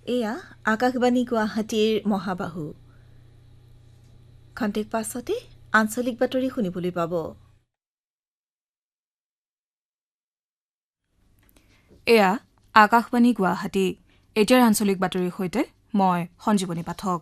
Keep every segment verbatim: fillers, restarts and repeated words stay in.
এয়া আকাশবাণী গুৱাহাটীৰ মহাবাহু খন্তেক পাছতে আঞ্চলিক বাতৰি শুনিবলৈ পাব। এয়া আকাশবাণী গুৱাহাটী। এতিয়াৰ আঞ্চলিক বাতৰিৰ সৈতে মই সঞ্জীৱনী পাঠক।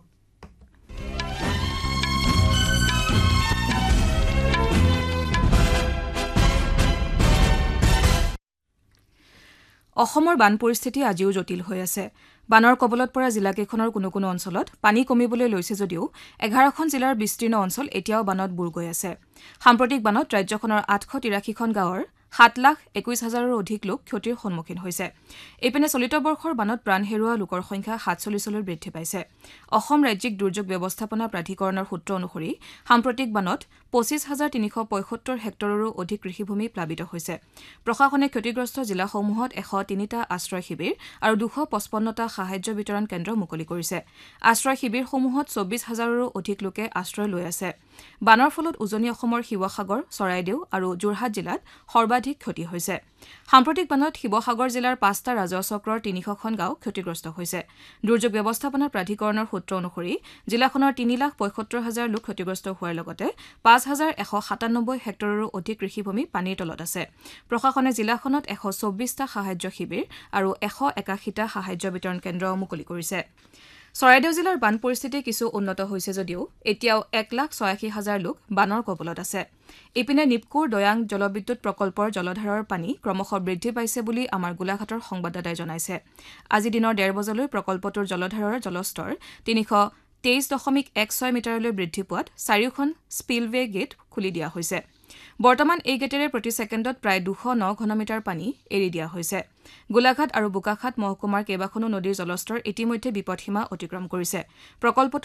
অসমৰ বান পৰিস্থিতি আজিও জটিল হৈ আছে। বানৰ কবলত পৰা জিলাকেইখনৰ কোনো কোনো অঞ্চলত পানী কমিবলৈ লৈছে যদিও এঘাৰখন জিলাৰ বিস্তীৰ্ণ অঞ্চল এতিয়াও বানত বুৰ গৈ আছে। সাম্প্ৰতিক বানত ৰাজ্যখনৰ আঠশ তিৰাশীখন গাঁৱৰ সাত লাখ একৈশ হাজাৰৰো অধিক লোক ক্ষতিৰ সন্মুখীন হৈছে। এইপিনে চলিত বৰ্ষৰ বানত প্ৰাণ হেৰুওৱা লোকৰ সংখ্যা সাতচল্লিছলৈ বৃদ্ধি পাইছে। অসম ৰাজ্যিক দুৰ্যোগ ব্যৱস্থাপনা প্ৰাধিকৰণৰ সূত্ৰ অনুসৰি সাম্প্ৰতিক বানত পঁচিছ হাজাৰ তিনিশ পঁয়সত্তৰ হেক্টৰৰো অধিক কৃষিভূমি প্লাবিত হৈছে। প্ৰশাসনে ক্ষতিগ্ৰস্ত জিলাসমূহত এশ তিনিটা আশ্ৰয় শিবিৰ আৰু দুশ পঁচপন্নটা সাহায্য বিতৰণ কেন্দ্ৰ মুকলি কৰিছে। আশ্ৰয় শিবিৰসমূহত চৌবিছ হাজাৰৰো অধিক লোকে আশ্ৰয় লৈ আছে। বানৰ ফলত উজনি অসমৰ শিৱসাগৰ, চৰাইদেউ আৰু যোৰহাট জিলাত সৰ্বাধিক ক্ষতি হৈছে। সাম্প্ৰতিক বানত শিৱসাগৰ জিলাৰ পাঁচটা ৰাজহ চক্ৰৰ তিনিশখন গাঁও ক্ষতিগ্ৰস্ত হৈছে। দুৰ্যোগ ব্যৱস্থাপনা প্ৰাধিকৰণৰ সূত্ৰ অনুসৰি জিলাখনৰ তিনি লাখ পঁয়সত্তৰ হাজাৰ লোক ক্ষতিগ্ৰস্ত হোৱাৰ লগতে পাঁচ হাজাৰ এশ সাতানব্বৈ হেক্টৰৰো অধিক কৃষিভূমি পানীৰ তলত আছে। প্ৰশাসনে জিলাখনত এশ চৌব্বিছটা সাহায্য শিবিৰ আৰু এশ একাশীটা সাহায্য বিতৰণ কেন্দ্ৰ মুকলি কৰিছে। চৰাইদেউ জিলাৰ বান পৰিস্থিতি কিছু উন্নত হৈছে যদিও এতিয়াও এক লাখ ছয়াশী হাজাৰ লোক বানৰ কবলত আছে। ইপিনে নিপকুৰ দয়াং জলবিদ্যুৎ প্ৰকল্পৰ জলধাৰৰ পানী ক্ৰমশ বৃদ্ধি পাইছে বুলি আমাৰ গোলাঘাটৰ সংবাদদাতাই জনাইছে। আজি দিনৰ ডেৰ বজালৈ প্ৰকল্পটোৰ জলধাৰৰ জলস্তৰ তিনিশ তেইছ দশমিক এক ছয় মিটাৰলৈ বৃদ্ধি পোৱাত চাৰিওখন স্পিলৱে গেট খুলি দিয়া হৈছে। বৰ্তমান এই গেটেৰে প্ৰতি ছেকেণ্ডত প্ৰায় দুশ ন ঘনমিটাৰ পানী এৰি দিয়া হৈছে। গোলাঘাট আৰু বোকাখাত মহকুমাৰ কেইবাখনো নদীৰ জলস্তৰ ইতিমধ্যে বিপদসীমা অতিক্ৰম কৰিছে। প্ৰকল্পটোৰ